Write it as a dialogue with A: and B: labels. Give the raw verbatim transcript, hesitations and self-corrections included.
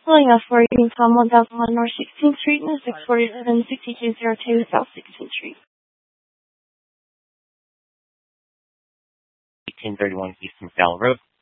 A: Filling up for you from one thousand one North sixteenth Street and six forty-seven sixty-two oh two South sixteenth Street.
B: eighteen thirty-one East McDowell Road.